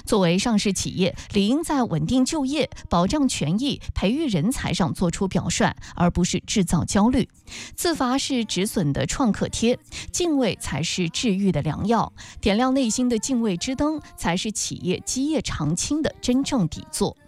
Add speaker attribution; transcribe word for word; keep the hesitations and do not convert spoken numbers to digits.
Speaker 1: 作为上市企业，理应在稳定就业、保障权益、培育人才上做出表率，而不是制造焦虑。自罚是止损的创可贴，敬畏才是治愈的良药。点亮内心的敬畏之灯，才是企业基业长青的真正底座。